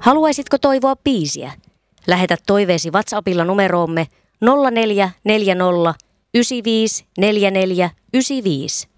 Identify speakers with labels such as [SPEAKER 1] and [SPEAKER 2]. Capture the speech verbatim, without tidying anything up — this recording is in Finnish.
[SPEAKER 1] Haluaisitko toivoa biisiä? Lähetä toiveesi WhatsAppilla numeroomme nolla neljä neljä nolla yhdeksän viisi neljä neljä yhdeksän viisi.